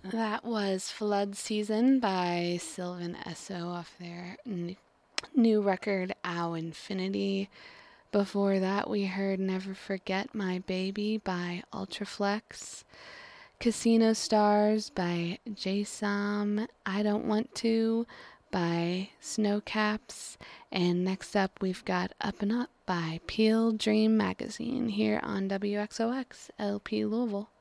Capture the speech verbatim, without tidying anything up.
That was Flood Season by Sylvan Esso off their n- new record, Ow Infinity. Before that, we heard Never Forget My Baby by Ultraflex, Casino Stars by J S O M, I Don't Want To by Snowcaps, and next up we've got Up and Up by Peel Dream Magazine here on W X O X L P Louisville.